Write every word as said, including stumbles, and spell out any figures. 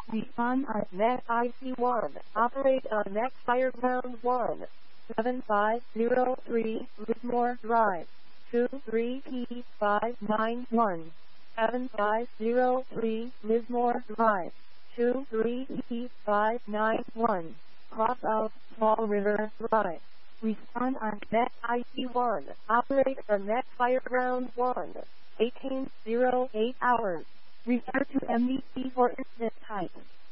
Respond on Net I C one. Operate on Net Fireground one. seven five zero three Lismore Drive. two three P five nine one. seven five zero three Lismore Drive. two three P five nine one. Cross out Fall River Drive. Respond on Net I C one. Operate on Net Fireground one. eighteen oh eight hours. Refer to M D C for incident type.